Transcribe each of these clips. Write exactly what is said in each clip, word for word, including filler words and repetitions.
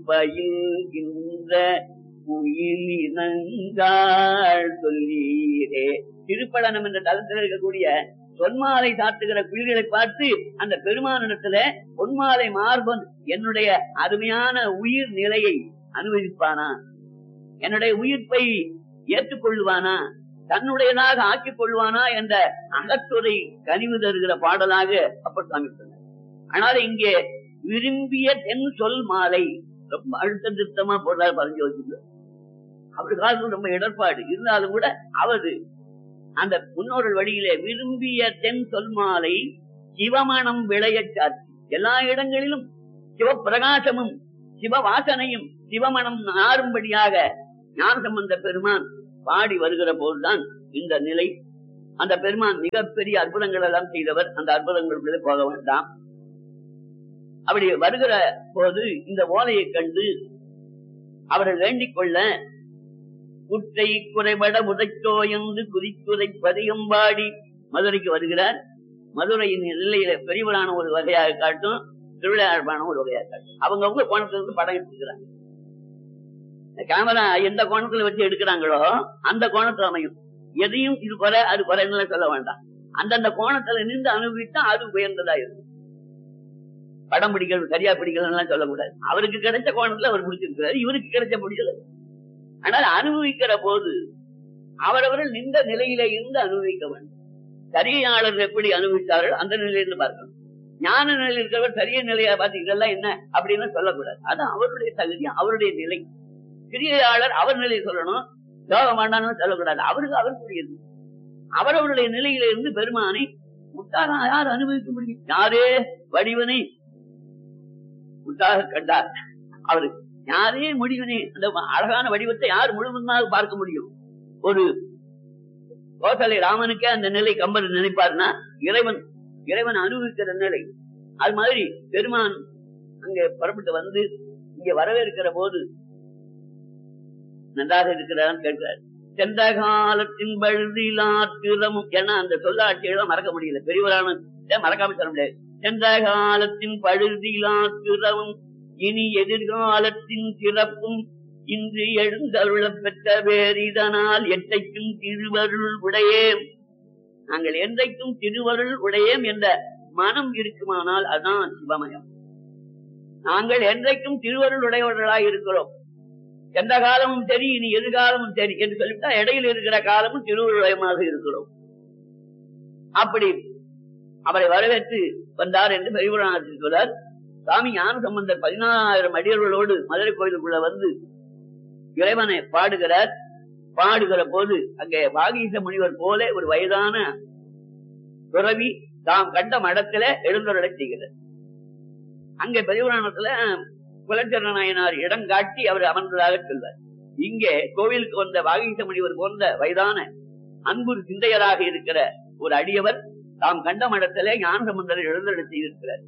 பயில்கின்ற குயிலினங்காள் சொல்லீரே. திருப்பழனம் என்ற தளத்தில் இருக்கக்கூடிய பொன்மாலை சாத்துகிற குயில்களை பார்த்து அந்த பெருமானிடத்துல பொன்மாலை மார்பன் என்னுடைய அருமையான உயிர் நிலையை அனுபவிப்பானா, என்னுடைய உயிர்ப்பை ஏற்றுக்கொள்வானா, தன்னுடையதாக ஆக்கிக் கொள்வானா என்ற அகத்துறை கனிவு தருகிற பாடலாக அப்பர் சாமி சொன்னார். ஆனால் இங்கே விரும்பிய தென் சொல் மாலை ரொம்ப அழுத்த திருத்தமா போடுறாரு பதினஞ்சு வச்சுள்ள. அவரு காலத்துல ரொம்ப இடர்பாடு இருந்தாலும் கூட அவரு அந்த முன்னோர்கள் வழியிலே விரும்பிய தென் சொல் மாலை சிவமணம் விளைய சாத்தி எல்லா இடங்களிலும் சிவப்பிரகாசமும் சிவவாசனையும் சிவமணம் நாரும்படியாக ஞானசம்பந்த பெருமான் பாடி வருகிற போதுதான் இந்த நிலை. அந்த பெருமான் மிகப்பெரிய அற்புதங்கள் எல்லாம் செய்தவர். அந்த அற்புதங்களுக்குள்ளே போக வேண்டாம். அப்படி வருகிற போது இந்த ஓலையை கண்டு அவரை வேண்டிக் கொள்ள குற்றை குறைபட உதைத்தோ என்று குதிக்குதை பதிகம்பாடி மதுரைக்கு வருகிறார். மதுரையின் நிலையில பெரியவரான ஒரு வகையாக காட்டும், திருவிழாழ்பான ஒரு வகையாக காட்டும். அவங்கவுங்க கோணத்திலிருந்து படம் எடுத்துக்கிறாங்க. கேமரா எந்த கோணத்துல வச்சு எடுக்கிறாங்களோ அந்த கோணத்துல அமையும். எதையும் இது குறை அது குறைன்னு சொல்ல வேண்டாம். அந்தந்த கோணத்துல நின்று அனுபவித்தா அது உயர்ந்ததா இருக்கும். படம் பிடிக்கிறது சரியா பிடிக்கலாம் சொல்லக்கூடாது. அவருக்கு கிடைச்ச கோணத்துல அவர் முடிச்சிருக்கிறார், இவருக்கு கிடைச்ச முடியல. ஆனால் அனுபவிக்கிற போது அவரவர்கள் நின்ற நிலையில இருந்து அனுபவிக்க வேண்டும். சரியாளர்கள் எப்படி அனுபவித்தார்கள் அந்த நிலையிலிருந்து பார்க்கணும். ஞான நிலையில் இருக்கிறவர் சரிய நிலையா பார்த்து இதெல்லாம் என்ன அப்படின்னு சொல்லக்கூடாது. அது அவருடைய தகுதி, அவருடைய நிலை. கிரியாளர் அவர் நிலையை சொல்லணும், யோகம் வேண்டாம்னு சொல்லக்கூடாது. அவருக்கு அவருக்குரியது. அவரவருடைய நிலையில இருந்து பெருமானை முட்டாக யார் அனுபவிக்க முடியும்? யாரே வடிவனை முட்டாக கண்டார். அவரு யாரே முடிவனே அந்த அழகான வடிவத்தை யார் முழுவதுமாக பார்க்க முடியும்? ஒரு கோசலை ராமனுக்கே அந்த நிலை கம்பர் நினைப்பார்னா இறைவன் இறைவன் அனுபவிக்கிற நிலை. அது மாதிரி பெருமான் அங்கே புறப்பட்டு வந்து இங்க வரவேற்கிற போது நன்றாக இருக்கிறான்னு கேட்கிறார். சென்ற காலத்தின் பழுதிலாத்திரமும் ஏன்னா அந்த சொல்லாட்சியெல்லாம் மறக்க முடியல. பெரியவரான மறக்காம சொல்ல முடியாது. சென்ற காலத்தின் பழுதிலாத்திரமும் இனி எதிர்காலத்தின் சிறப்பும் இன்று எழுந்தருள பெற்ற வேறிதனால் எத்தைக்கும் திருவருள் உடையேம். நாங்கள் என்றைக்கும் திருவருள் உடையேம் என்ற மனம் இருக்குமானால் அதுதான் சிவமயம். நாங்கள் என்றைக்கும் திருவருள் உடையவர்களாக இருக்கிறோம். எந்த காலமும் சரி இனி எதிர்காலமும் சரி என்று சொல்லிவிட்டா இடையில் இருக்கிற காலமும் திருவருளயமாக இருக்கிறோம். அப்படி அவரை வரவேற்று வந்தார் என்று பெரியவரான சொல்றார். சாமி ஞான சம்பந்தர் பதினாயிரம் அடியர்களோடு மதுரை கோயிலுக்குள்ள வந்து இறைவனை பாடுகிறார். பாடுகிற போது அங்கே வாகீச முனிவர் போல ஒரு வயதான துறவி தாம் கண்ட மடத்துல எழுந்தருளை செய்கிறார். அங்கே பெரியவரானத்துல குலச்சரண நாயனார் இடம் காட்டி அவர் அமர்ந்ததாக சொல்வார். இங்கே கோவிலுக்கு வந்த வாகீச முனிவர் போன்ற வயதான அன்பு சிந்தையராக இருக்கிற ஒரு அடியவர் தாம் கண்ட மடத்திலே ஞான சம்பந்தரை எழுந்தருளை செய்திருக்கிறார்.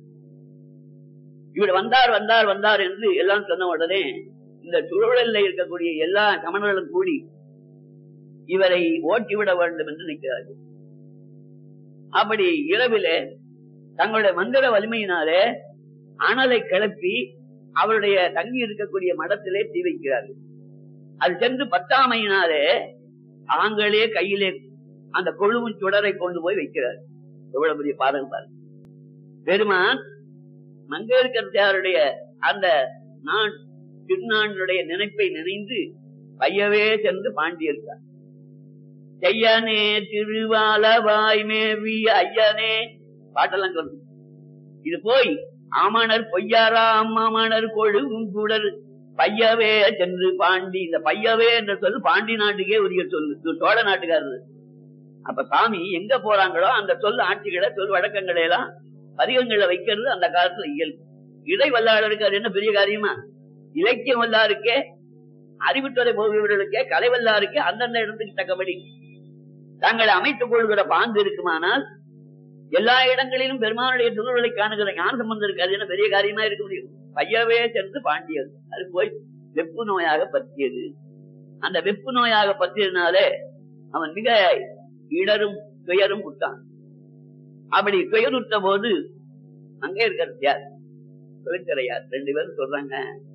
இவர் வந்தார் வந்தார் வந்தார் என்று எல்லாம் சொன்ன உடனே இந்த சூழலில் இருக்கக்கூடிய எல்லா சமணர்களும் கூடி இவரை ஓட்டிவிட வேண்டும் என்று நிற்கிறார்கள். அப்படி இரவிலே தங்களுடைய மந்திர வலிமையினாலே அனலை கிளப்பி அவருடைய தங்கி இருக்கக்கூடிய மடத்திலே தீ வைக்கிறார்கள். அது சென்று பத்தாமையினாலே தாங்களே கையிலே அந்த கொழுவும் சுடரை கொண்டு போய் வைக்கிறார். எவ்வளவு பெரிய பாதகம் பாருங்க. பெருமான் மங்கையர்க்கரசியாருடைய அந்த நான் திருநானுடைய நினைப்பை நினைந்து பையவே சென்று பாண்டியிருக்கார். செய்யனே திருவாலவாய் மேவிய ஐயனே பாட்டெல்லாம் சொல்லு. இது போய் ஆமணர் பொய்யாரா அம்மாமணர் கொழுவும் கூடர் பையவே சென்று பாண்டி. இந்த பையவே என்ற சொல்லு பாண்டி நாட்டுக்கே உரிய சொல்லு, சோழ நாட்டுக்காரரு. அப்ப சாமி எங்க போறாங்களோ அந்த சொல் ஆட்சிகளை சொல் வழக்கங்களை எல்லாம் பதிகங்களை வைக்கிறது அந்த காலத்துல இயல்பு. இறை வல்லாளருக்கு அது என்ன பெரிய காரியமா? இலக்கியம் வல்லாருக்கே, அறிவுத்துறை போகிறவர்களுக்கே, கலை வல்லாருக்கே அந்தந்த இடத்துக்கு தக்கபடி தாங்களை அமைத்துக் கொள்கிற பாங்கு இருக்குமானால் எல்லா இடங்களிலும் பெருமானுடைய திருவுருளை காணுகிற ஞான சம்பந்தம் இருக்கு. அது என்ன பெரிய காரியமா இருக்க முடியும்? பையவே சென்று பாண்டியது. அது போய் வெப்பு நோயாக பற்றியது. அந்த வெப்பு நோயாக பற்றியதுனாலே அவன் மிக இடரும் துயரும் விட்டான். அப்படி துயருற்ற போது அங்கே இருக்கிறது யார்? தொழிற்சிறையார் ரெண்டு பேரும் சொல்றாங்க,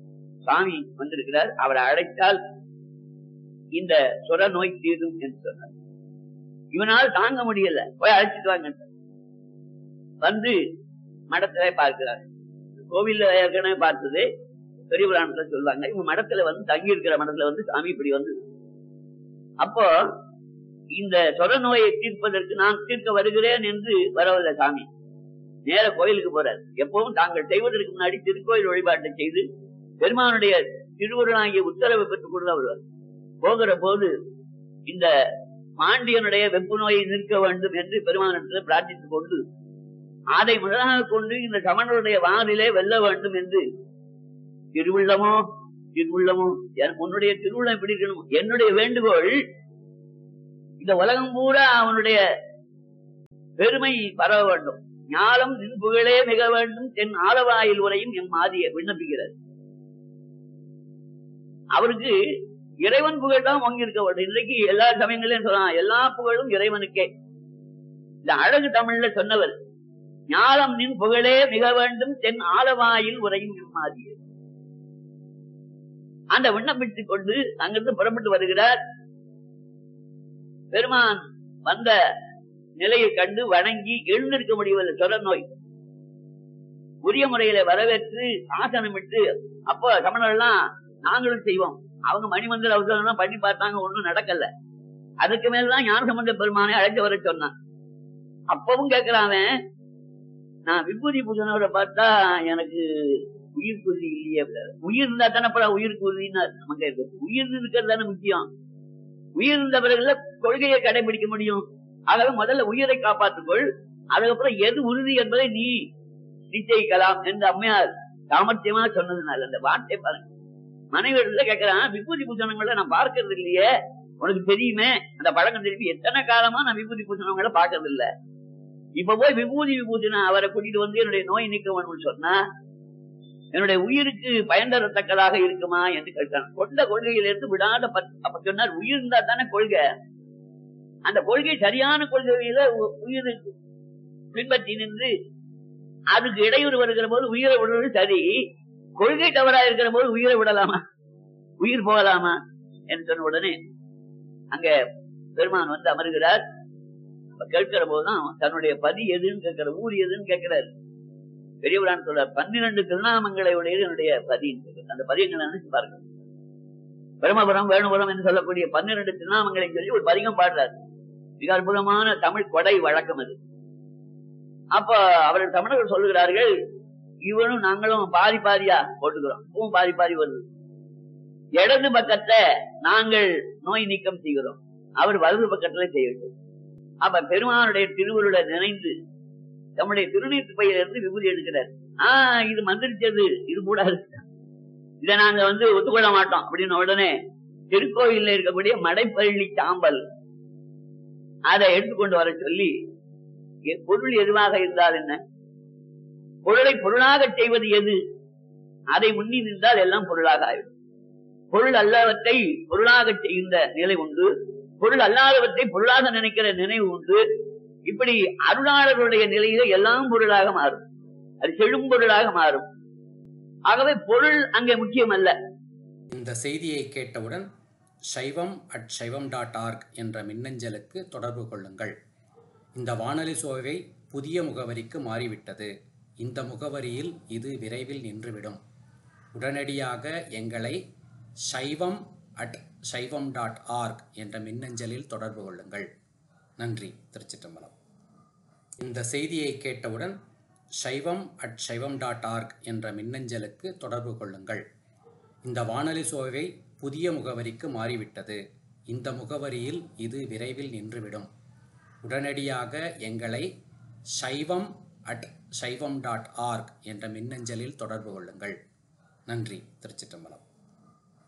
சாமி வந்திருக்கிறார், அவரை அழைத்தால் இந்த சொர நோய் தீரும் என்று சொன்னார். இவனால் தாங்க முடியல, போய் அழைச்சிட்டு வாங்க வந்து மடத்திலே பார்க்கிறார். கோவில்ல ஏற்கனவே பார்த்தது பெரிய புராணத்துல சொல்லுவாங்க. இவங்க மடத்துல வந்து தங்கி இருக்கிற மடத்துல வந்து சாமி இப்படி வந்து, அப்போ இந்த சொர நோயை தீர்ப்பதற்கு நான் தீர்க்க வருகிறேன் என்று வரவில்லை சாமி, நேர கோயிலுக்கு போறார். எப்பவும் தாங்கள் செய்வதற்கு முன்னாடி திருக்கோயில் வழிபாட்டை செய்து பெருமானுடைய திருவுருளாகிய உத்தரவை பெற்றுக் கொண்டு வருவார். போகிற போது இந்த பாண்டியனுடைய வெப்பு நோயை நிற்க வேண்டும் என்று பெருமானிடத்தில் பிரார்த்தித்துக் கொண்டு அதை முதலாக கொண்டு இந்த சமணருடைய வானிலே வெல்ல வேண்டும் என்று, திருவுள்ளமோ திருவுள்ளமோ உன்னுடைய திருவுள்ளம் எப்படி இருக்கணும், என்னுடைய வேண்டுகோள் இந்த உலகம் பூரா அவனுடைய பெருமை பரவ வேண்டும், ஞானம் நின் புகழே மிக வேண்டும், தென் ஆலவாயில் உரையும் என் மாதிய விண்ணப்பிக்கிறார். அவருக்கு இறைவன் புகழ் தான் வாங்கி இருக்க வேண்டும். இன்றைக்கு எல்லா சமயங்களையும் சொல்லலாம், எல்லா புகழும் இறைவனுக்கே. இந்த அழகு தமிழ்ல சொன்னவர், ஞானம் நின் புகழே மிக வேண்டும், தென் ஆலவாயில் உரையும் என் மாதிய. அந்த விண்ணப்பித்துக் கொண்டு அங்கிருந்து புறப்பட்டு வருகிறார். பெருமான் வந்த நிலையை கண்டு வணங்கி எழுந்திருக்க முடியவில்லை. சொர நோய் உரிய முறையில வரவேற்று ஆசனமிட்டு, அப்போ சமணர்கள்லாம் நாங்களும் செய்வோம், அவங்க மணிமந்திர அவசரம் பண்ணி பார்த்தாங்க, ஒண்ணும் நடக்கல. அதுக்கு மேலதான் ஞானசம்பந்த பெருமானை அழைத்து வர சொன்னான். அப்பவும் கேட்கிறான், நான் விபூதி பூஜனோட பார்த்தா எனக்கு உயிர் குருதி இல்லையே, உயிர் இருந்தா தானே உயிர் குருதின்னு நமக்கு இருக்கு, உயிர் இருக்கிறது தானே முக்கியம், உயிர் இருந்த பிறகுல கொள்கையை கடைபிடிக்க முடியும். ஆகவே முதல்ல உயிரை காப்பாற்றுக்கொள், அதுக்கப்புறம் எது உறுதி என்பதை நீ நிச்சயிக்கலாம் என்று அம்மையார் சாமர்த்தியமா சொன்னதுனால அந்த வார்த்தை பாருங்க. மனைவியில கேட்கிறான், விபூதி பூஜனங்களை நான் பார்க்கறது இல்லையே, உனக்கு தெரியுமே அந்த பழக்கம் திருப்பி எத்தனை காலமா நான் விபூதி பூஜனங்களை பார்க்கறது இல்ல, இப்ப போய் விபூதி விபூஜனா அவரை கூட்டிட்டு வந்து என்னுடைய நோய் நீக்க வேணும்னு சொன்னா என்னுடைய உயிருக்கு பயன் தரத்தக்கதாக இருக்குமா என்று கேட்டான். கொண்ட கொள்கையிலிருந்து விடாத அப்ப சொன்னார், உயிர் இருந்தா தானே கொள்கை, அந்த கொள்கை சரியான கொள்கையில உயிருக்கு பின்பற்றி நின்று அதுக்கு இடையூறு வருகிற போது உயிரை விடுவது சரி, கொள்கை தவறா இருக்கிற போது உயிரை விடலாமா, உயிர் போகலாமா என்று சொன்ன உடனே அங்க பெருமான் வந்து அமர்கிறார். கேட்கிற போதுதான் தன்னுடைய பதி எதுன்னு கேட்கிற, ஊர் எதுன்னு கேட்கிறார். பெரியவரான் சொல்ற, பன்னிரண்டு திருநாமங்களை உடைய என்னுடைய பதின்னு சொல்ற, அந்த பதியங்களை நினைச்சு பாருங்க. பிரமபுரம் வேணுபுரம் என்று சொல்லக்கூடிய பன்னிரண்டு திருநாமங்களை சொல்லி ஒரு பதிகம் பாடுறாரு. மிக அற்புதமான தமிழ் கொடை வழக்கம் அது. அப்ப அவர்கள் தமிழர்கள் சொல்லுகிறார்கள், இவனும் நாங்களும் பாதி பாதியா போட்டுக்கிறோம், இப்பவும் பாதி பாதி வருது. இடது பக்கத்தை நாங்கள் நோய் நீக்கம் செய்கிறோம், அவர் வலது பக்கத்துல செய்யட்டும். அப்ப பெருமானுடைய திருவுருளை நினைந்து நம்முடைய திருநீட்டு பையிலிருந்து விபூதி எடுக்கிறார். ஆஹ் இது மந்திரிச்சது, இது கூடாது, இதை நாங்க வந்து ஒத்துக்கொள்ள மாட்டோம் அப்படின்னு உடனே திருக்கோயில்ல இருக்கக்கூடிய மடைப்பள்ளி சாம்பல் அதை எடுத்துக்கொண்டு வர சொல்லி, பொருள் எதுவாக இருந்தால் என்ன, பொருளை பொருளாக செய்வது எது, அதை முன்னி நின்றால் எல்லாம் பொருளாக ஆயிடும். பொருள் அல்லவற்றை பொருளாக செய்கின்ற நிலை உண்டு, பொருள் அல்லாதவற்றை பொருளாக நினைக்கிற நினைவு உண்டு. இப்படி அருளாளர்களுடைய நிலையில எல்லாம் பொருளாக மாறும், அது செழும் பொருளாக மாறும். ஆகவே பொருள் அங்கே முக்கியம் அல்ல. இந்த செய்தியை கேட்டவுடன் சைவம் அட் சைவம் டாட் ஆர்க் என்ற மின்னஞ்சலுக்கு தொடர்பு கொள்ளுங்கள். இந்த வானொலி சோவை புதிய முகவரிக்கு மாறிவிட்டது. இந்த முகவரியில் இது விரைவில் நின்றுவிடும். உடனடியாக எங்களை சைவம் அட் சைவம் டாட் ஆர்க் என்ற மின்னஞ்சலில் தொடர்பு கொள்ளுங்கள். நன்றி. திருச்சிற்றம்பலம். இந்த செய்தியை கேட்டவுடன் சைவம் அட் சைவம் டாட் ஆர்க் என்ற மின்னஞ்சலுக்கு தொடர்பு கொள்ளுங்கள். இந்த வானொலி சோவை புதிய முகவரிக்கு மாறிவிட்டது. இந்த முகவரியில் இது விரைவில் நின்றுவிடும். உடனடியாக எங்களை சைவம் அட் சைவம் டாட் ஆர்க் என்ற மின்னஞ்சலில் தொடர்பு கொள்ளுங்கள். நன்றி. திருச்சிற்றம்பலம்.